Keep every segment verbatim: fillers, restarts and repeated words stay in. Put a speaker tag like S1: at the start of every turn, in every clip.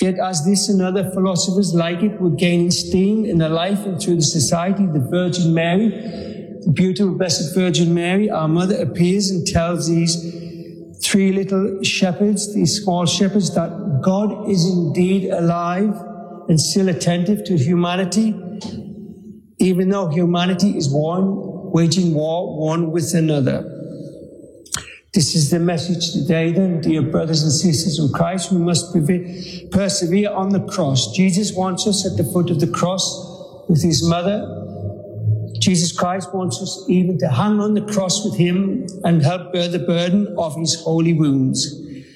S1: Yet as this and other philosophers like it were gaining steam in the life and through the society, the Virgin Mary, the beautiful Blessed Virgin Mary, our mother, appears and tells these three little shepherds, these small shepherds, that God is indeed alive and still attentive to humanity, even though humanity is one, waging war one with another. This is the message today then, dear brothers and sisters in Christ. We must persevere on the cross. Jesus wants us at the foot of the cross with his mother. Jesus Christ wants us even to hang on the cross with him and help bear the burden of his holy wounds.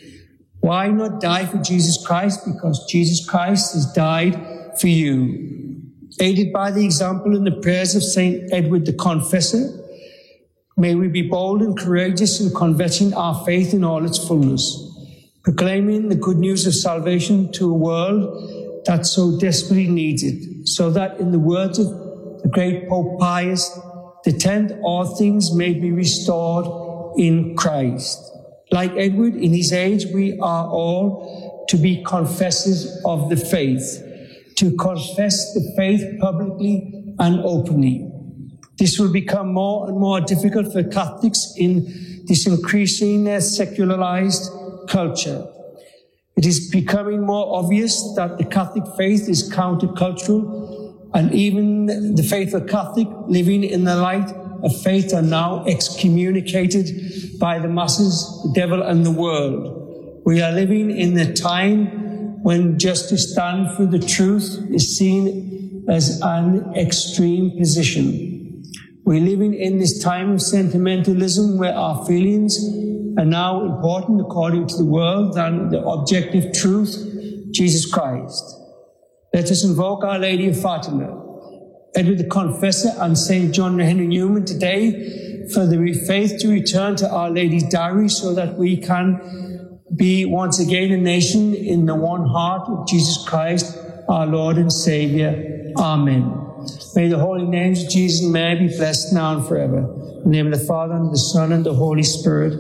S1: Why not die for Jesus Christ? Because Jesus Christ has died for you. Aided by the example and the prayers of Saint Edward the Confessor, may we be bold and courageous in confessing our faith in all its fullness, proclaiming the good news of salvation to a world that so desperately needs it, so that in the words of the great Pope Pius the tenth, all things may be restored in Christ. Like Edward, in his age, we are all to be confessors of the faith, to confess the faith publicly and openly. This will become more and more difficult for Catholics in this increasing uh, secularized culture. It is becoming more obvious that the Catholic faith is countercultural, and even the faithful Catholic living in the light of faith are now excommunicated by the masses, the devil and the world. We are living in a time when just to stand for the truth is seen as an extreme position. We're living in this time of sentimentalism where our feelings are now important according to the world than the objective truth, Jesus Christ. Let us invoke Our Lady of Fatima, Edward the Confessor and Saint John Henry Newman today for the faith to return to Our Lady's dowry so that we can be once again a nation in the one heart of Jesus Christ, our Lord and Savior. Amen. May the holy names of Jesus and Mary be blessed now and forever. In the name of the Father, and of the Son, and the Holy Spirit.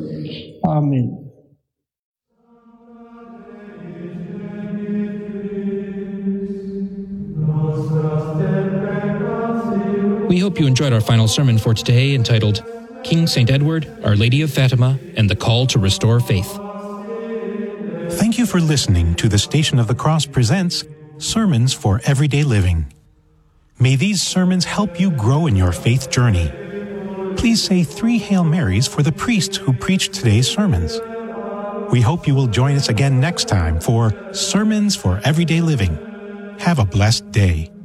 S1: Amen.
S2: We hope you enjoyed our final sermon for today, entitled King Saint Edward, Our Lady of Fatima, and the Call to Restore Faith.
S3: Thank you for listening to the Station of the Cross presents Sermons for Everyday Living. May these sermons help you grow in your faith journey. Please say three Hail Marys for the priest who preached today's sermons. We hope you will join us again next time for Sermons for Everyday Living. Have a blessed day.